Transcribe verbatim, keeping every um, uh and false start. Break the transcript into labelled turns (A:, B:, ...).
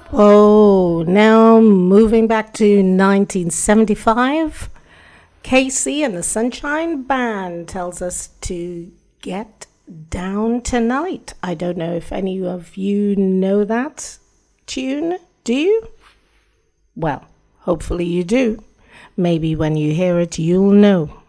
A: Oh, now moving back to nineteen seventy-five, Casey and the Sunshine Band tells us to get down tonight. I don't know if any of you know that tune. Do you? Well, hopefully you do. Maybe when you hear it, you'll know.